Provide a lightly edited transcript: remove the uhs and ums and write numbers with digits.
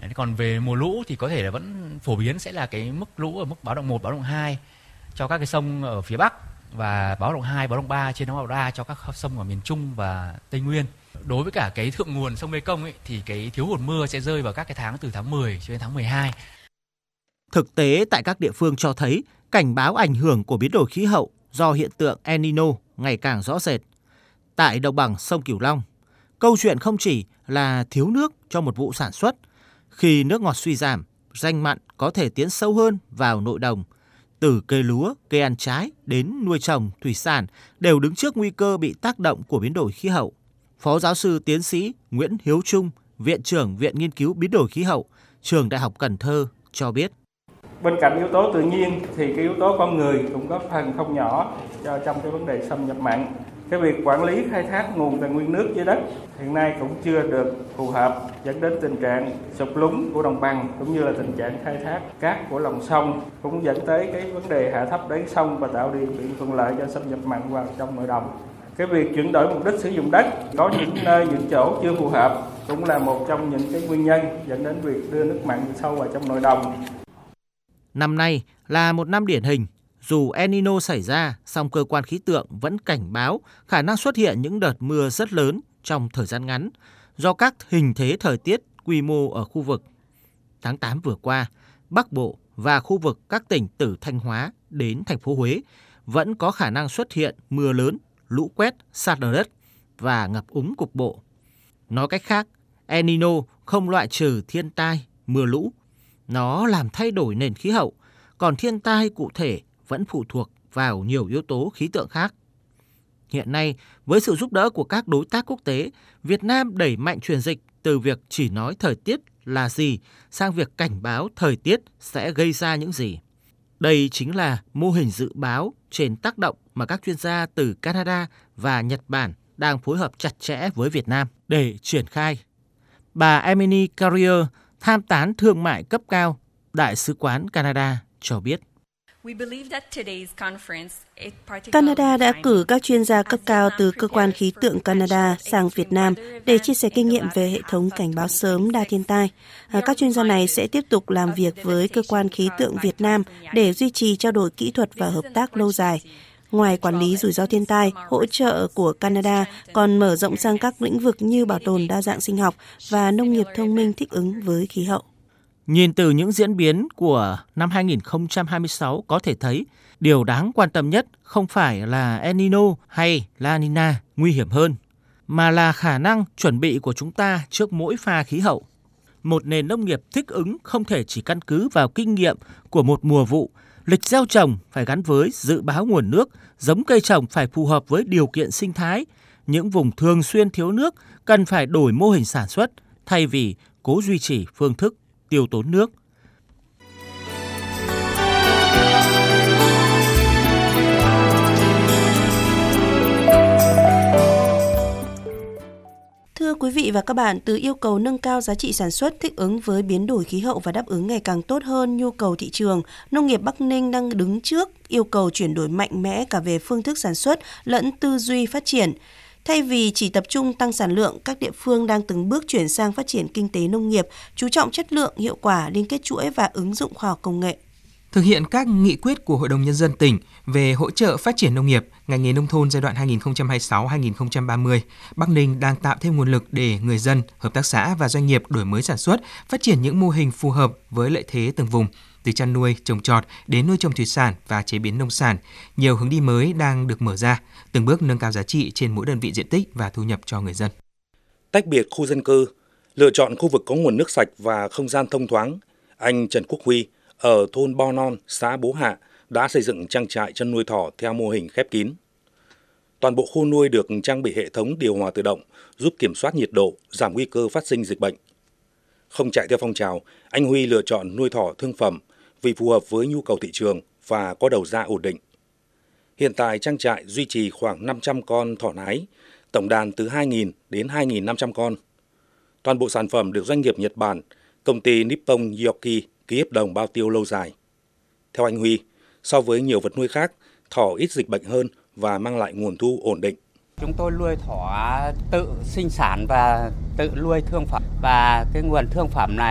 Đấy, còn về mùa lũ thì có thể là vẫn phổ biến sẽ là cái mức lũ ở mức báo động 1, báo động 2 cho các cái sông ở phía Bắc và báo động 2, báo động 3 trên báo động 3 cho các sông ở miền Trung và Tây Nguyên. Đối với cả cái thượng nguồn sông Mekong ấy, thì cái thiếu hụt mưa sẽ rơi vào các cái tháng từ tháng 10 cho đến tháng 12. Thực tế tại các địa phương cho thấy cảnh báo ảnh hưởng của biến đổi khí hậu do hiện tượng El Nino ngày càng rõ rệt. Tại đồng bằng sông Cửu Long, câu chuyện không chỉ là thiếu nước cho một vụ sản xuất. Khi nước ngọt suy giảm, ranh mặn có thể tiến sâu hơn vào nội đồng. Từ cây lúa, cây ăn trái đến nuôi trồng, thủy sản đều đứng trước nguy cơ bị tác động của biến đổi khí hậu. Phó giáo sư tiến sĩ Nguyễn Hiếu Trung, Viện trưởng Viện Nghiên cứu Biến đổi Khí hậu, Trường Đại học Cần Thơ cho biết. Bên cạnh yếu tố tự nhiên thì cái yếu tố con người cũng có phần không nhỏ trong cái vấn đề xâm nhập mặn. Cái việc quản lý khai thác nguồn tài nguyên nước dưới đất hiện nay cũng chưa được phù hợp, dẫn đến tình trạng sụt lún của đồng bằng cũng như là tình trạng khai thác cát của lòng sông, cũng dẫn tới cái vấn đề hạ thấp đáy sông và tạo điều kiện thuận lợi cho xâm nhập mặn vào trong nội đồng. Cái việc chuyển đổi mục đích sử dụng đất, có những nơi những chỗ chưa phù hợp cũng là một trong những cái nguyên nhân dẫn đến việc đưa nước mặn sâu vào trong nội đồng. Năm nay là một năm điển hình. Dù El Nino xảy ra, song cơ quan khí tượng vẫn cảnh báo khả năng xuất hiện những đợt mưa rất lớn trong thời gian ngắn do các hình thế thời tiết quy mô ở khu vực. Tháng 8 vừa qua, Bắc Bộ và khu vực các tỉnh từ Thanh Hóa đến thành phố Huế vẫn có khả năng xuất hiện mưa lớn, lũ quét, sạt lở đất và ngập úng cục bộ. Nói cách khác, El Nino không loại trừ thiên tai, mưa lũ. Nó làm thay đổi nền khí hậu, còn thiên tai cụ thể vẫn phụ thuộc vào nhiều yếu tố khí tượng khác. Hiện nay, với sự giúp đỡ của các đối tác quốc tế, Việt Nam đẩy mạnh chuyển dịch từ việc chỉ nói thời tiết là gì sang việc cảnh báo thời tiết sẽ gây ra những gì. Đây chính là mô hình dự báo trên tác động mà các chuyên gia từ Canada và Nhật Bản đang phối hợp chặt chẽ với Việt Nam để triển khai. Bà Emily Carrier, tham tán thương mại cấp cao, Đại sứ quán Canada cho biết. Canada đã cử các chuyên gia cấp cao từ cơ quan khí tượng Canada sang Việt Nam để chia sẻ kinh nghiệm về hệ thống cảnh báo sớm đa thiên tai. Các chuyên gia này sẽ tiếp tục làm việc với cơ quan khí tượng Việt Nam để duy trì trao đổi kỹ thuật và hợp tác lâu dài. Ngoài quản lý rủi ro thiên tai, hỗ trợ của Canada còn mở rộng sang các lĩnh vực như bảo tồn đa dạng sinh học và nông nghiệp thông minh thích ứng với khí hậu. Nhìn từ những diễn biến của năm 2026 có thể thấy, điều đáng quan tâm nhất không phải là El Nino hay La Nina nguy hiểm hơn, mà là khả năng chuẩn bị của chúng ta trước mỗi pha khí hậu. Một nền nông nghiệp thích ứng không thể chỉ căn cứ vào kinh nghiệm của một mùa vụ. Lịch gieo trồng phải gắn với dự báo nguồn nước, giống cây trồng phải phù hợp với điều kiện sinh thái. Những vùng thường xuyên thiếu nước cần phải đổi mô hình sản xuất thay vì cố duy trì phương thức tiêu tốn nước. Thưa quý vị và các bạn, từ yêu cầu nâng cao giá trị sản xuất thích ứng với biến đổi khí hậu và đáp ứng ngày càng tốt hơn nhu cầu thị trường, nông nghiệp Bắc Ninh đang đứng trước yêu cầu chuyển đổi mạnh mẽ cả về phương thức sản xuất lẫn tư duy phát triển. Thay vì chỉ tập trung tăng sản lượng, các địa phương đang từng bước chuyển sang phát triển kinh tế nông nghiệp, chú trọng chất lượng, hiệu quả, liên kết chuỗi và ứng dụng khoa học công nghệ. Thực hiện các nghị quyết của Hội đồng Nhân dân tỉnh về hỗ trợ phát triển nông nghiệp, ngành nghề nông thôn giai đoạn 2026-2030, Bắc Ninh đang tạo thêm nguồn lực để người dân, hợp tác xã và doanh nghiệp đổi mới sản xuất, phát triển những mô hình phù hợp với lợi thế từng vùng. Từ chăn nuôi, trồng trọt đến nuôi trồng thủy sản và chế biến nông sản, nhiều hướng đi mới đang được mở ra, từng bước nâng cao giá trị trên mỗi đơn vị diện tích và thu nhập cho người dân. Tách biệt khu dân cư, lựa chọn khu vực có nguồn nước sạch và không gian thông thoáng, anh Trần Quốc Huy ở thôn Bo Non, xã Bố Hạ đã xây dựng trang trại chăn nuôi thỏ theo mô hình khép kín. Toàn bộ khu nuôi được trang bị hệ thống điều hòa tự động giúp kiểm soát nhiệt độ, giảm nguy cơ phát sinh dịch bệnh. Không chạy theo phong trào, anh Huy lựa chọn nuôi thỏ thương phẩm vì phù hợp với nhu cầu thị trường và có đầu ra ổn định. Hiện tại trang trại duy trì khoảng 500 con thỏ nái, tổng đàn từ 2.000 đến 2.500 con. Toàn bộ sản phẩm được doanh nghiệp Nhật Bản, công ty Nippon Yoki ký hợp đồng bao tiêu lâu dài. Theo anh Huy, so với nhiều vật nuôi khác, thỏ ít dịch bệnh hơn và mang lại nguồn thu ổn định. Chúng tôi nuôi thỏ tự sinh sản và tự nuôi thương phẩm, và cái nguồn thương phẩm này